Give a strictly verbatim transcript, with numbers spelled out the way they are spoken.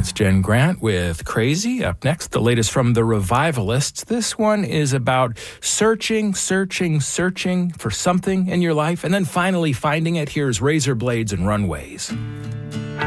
That's Jen Grant with Crazy. Up next, the latest from the Revivalists. This one is about searching, searching, searching for something in your life, and then finally finding it. Here's Razor Blades and Runways.